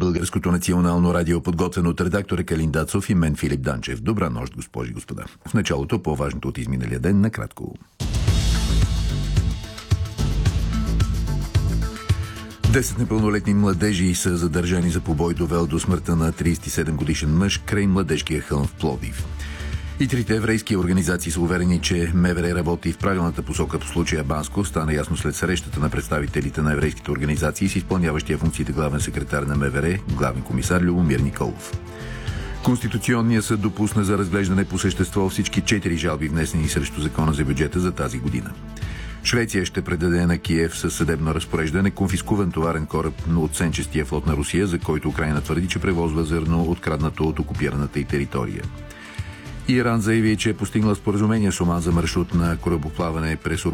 Българското национално радио, подготвен от редактора Калин Дацов и мен Филип Данчев. Добра нощ, госпожи и господа. В началото по-важното от изминалия ден накратко. 10 непълнолетни младежи са задържани за побой, довел до смъртта на 37-годишен мъж край Младежкия хълм в Пловдив. И трите еврейски организации са уверени, че МВР работи в правилната посока по случая Банско. Стана ясно след срещата на представителите на еврейските организации с изпълняващия функциите главен секретар на МВР, главен комисар Любомир Николов. Конституционният съд допусна за разглеждане по същество всички 4 жалби, внесени срещу закона за бюджета за тази година. Швеция ще предаде на Киев със съдебно разпореждане конфискуван товарен кораб от сенчестия флот на Русия, за който Украйна твърди, че превозва зърно, откраднато от окупираната й територия. Иран заяви, че е постигнал споразумение с Оман за маршрут на корабоплаване през